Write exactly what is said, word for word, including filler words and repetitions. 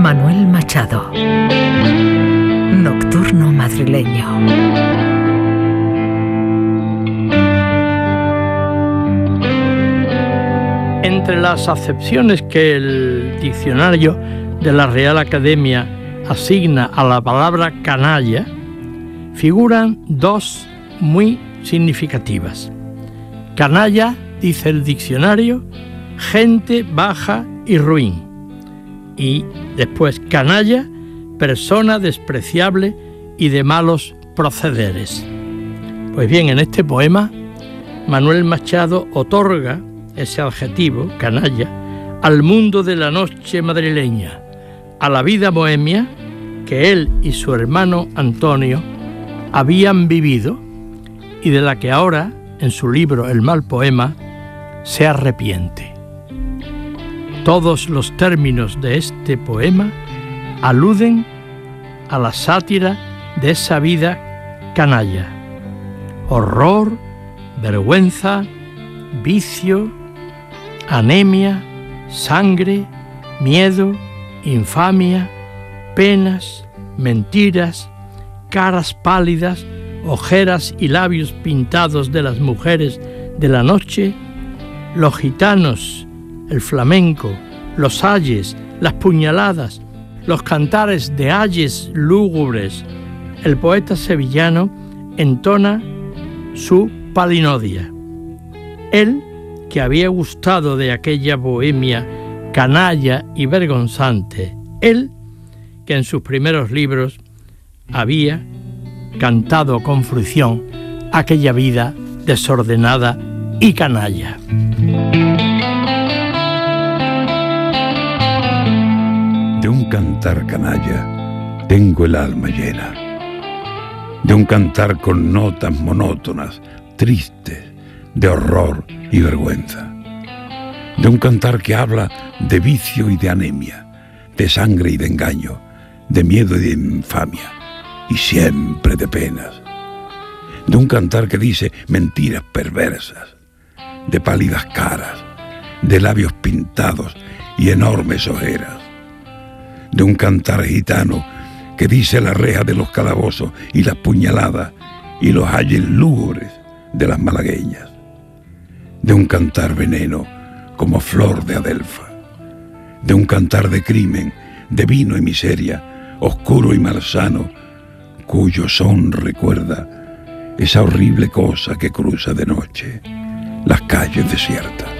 Manuel Machado. Nocturno madrileño. Entre las acepciones que el diccionario de la Real Academia asigna a la palabra canalla, figuran dos muy significativas. Canalla, dice el diccionario, gente baja y ruin. Y después canalla, persona despreciable y de malos procederes. Pues bien, en este poema, Manuel Machado otorga ese adjetivo, canalla, al mundo de la noche madrileña, a la vida bohemia que él y su hermano Antonio habían vivido y de la que ahora, en su libro El mal poema, se arrepiente. Todos los términos de este poema aluden a la sátira de esa vida canalla. Horror, vergüenza, vicio, anemia, sangre, miedo, infamia, penas, mentiras, caras pálidas, ojeras y labios pintados de las mujeres de la noche, los gitanos, el flamenco, los ayes, las puñaladas, los cantares de ayes lúgubres. El poeta sevillano entona su palinodia. Él, que había gustado de aquella bohemia canalla y vergonzante, él, que en sus primeros libros había cantado con fruición aquella vida desordenada y canalla. De un cantar canalla tengo el alma llena, de un cantar con notas monótonas, tristes, de horror y vergüenza, de un cantar que habla de vicio y de anemia, de sangre y de engaño, de miedo y de infamia, y siempre de penas, de un cantar que dice mentiras perversas, de pálidas caras, de labios pintados y enormes ojeras, de un cantar gitano que dice la reja de los calabozos y las puñaladas y los ayes lúgubres de las malagueñas, de un cantar veneno como flor de adelfa, de un cantar de crimen, de vino y miseria, oscuro y malsano, cuyo son recuerda esa horrible cosa que cruza de noche las calles desiertas.